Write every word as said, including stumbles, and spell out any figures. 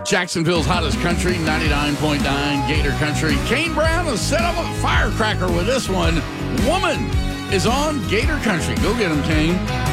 Jacksonville's hottest country, ninety-nine point nine Gator Country. Kane Brown has set up a firecracker with this one. Woman is on Gator Country. Go get him, Kane.